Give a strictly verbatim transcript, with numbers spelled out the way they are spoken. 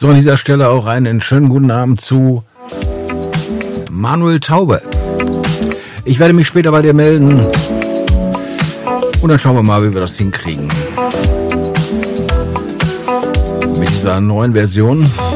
So, an dieser Stelle auch einen schönen guten Abend zu Manuel Taube. Ich werde mich später bei dir melden und dann schauen wir mal, wie wir das hinkriegen. Mit dieser neuen Version.